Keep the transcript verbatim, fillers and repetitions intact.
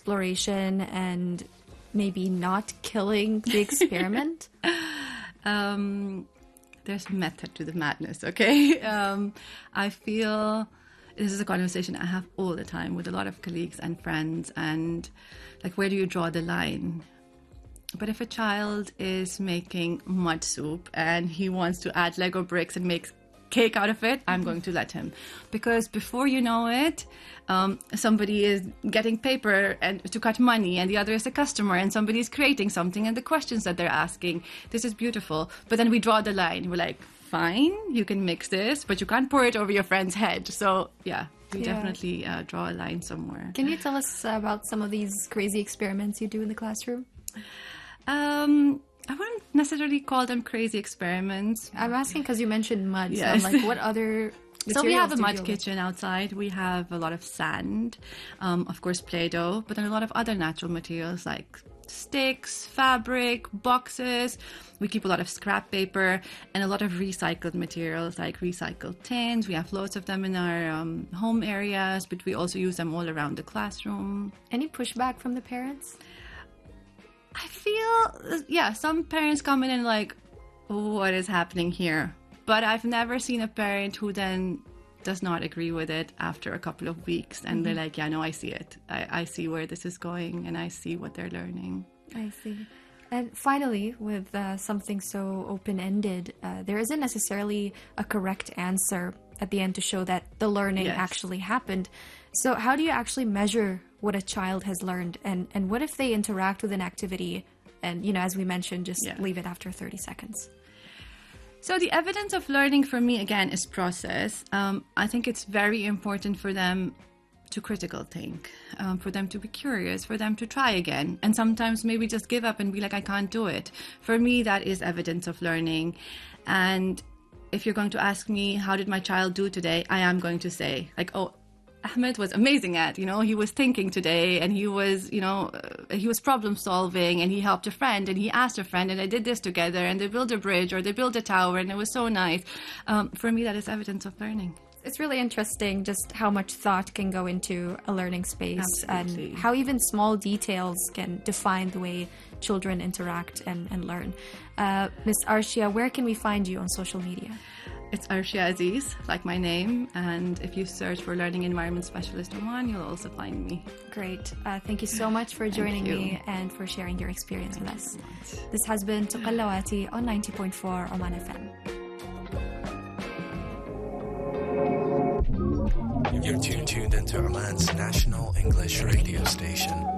exploration and maybe not killing the experiment? um, there's method to the madness, okay? Um, I feel this is a conversation I have all the time with a lot of colleagues and friends, and like, where do you draw the line? But if a child is making mud soup and he wants to add Lego bricks and make cake out of it, I'm going to let him. Because before you know it, um, somebody is getting paper and to cut money, and the other is a customer, and somebody is creating something, and the questions that they're asking, this is beautiful. But then we draw the line. We're like, fine, you can mix this, but you can't pour it over your friend's head. So yeah, we yeah. definitely uh, draw a line somewhere. Can you tell us about some of these crazy experiments you do in the classroom? Um, I wouldn't necessarily call them crazy experiments. I'm asking because you mentioned mud. Yes. So I'm like, what other materials So we have a do you mud deal kitchen with? outside. We have a lot of sand, um, of course Play-Doh, but then a lot of other natural materials like sticks, fabric, boxes. We keep a lot of scrap paper and a lot of recycled materials like recycled tins. We have loads of them in our um, home areas, but we also use them all around the classroom. Any pushback from the parents? I feel, yeah, some parents come in and like, what is happening here? But I've never seen a parent who then does not agree with it after a couple of weeks. And mm-hmm. they're like, yeah, no, I see it. I, I see where this is going and I see what they're learning. I see. And finally, with uh, something so open-ended, uh, there isn't necessarily a correct answer at the end to show that the learning yes. actually happened. So how do you actually measure what a child has learned? And, and what if they interact with an activity and, you know, as we mentioned, just yeah. leave it after thirty seconds? So the evidence of learning for me, again, is process. Um, I think it's very important for them to critical think, um, for them to be curious, for them to try again. And sometimes maybe just give up and be like, I can't do it. For me, that is evidence of learning. And if you're going to ask me, how did my child do today? I am going to say, like, oh, Ahmed was amazing at, you know, he was thinking today and he was, you know, uh, he was problem solving and he helped a friend and he asked a friend and they did this together and they built a bridge or they built a tower and it was so nice. Um, for me, that is evidence of learning. It's really interesting just how much thought can go into a learning space. Absolutely. And how even small details can define the way children interact and, and learn. Uh, Miz Arshia, where can we find you on social media? It's Arshia Aziz, like my name, and if you search for Learning Environment Specialist Oman, you'll also find me. Great. Uh, thank you so much for joining me and for sharing your experience thank with us. So this has been Tuqallawati on ninety point four Oman F M. You're tuned into Oman's national English radio station.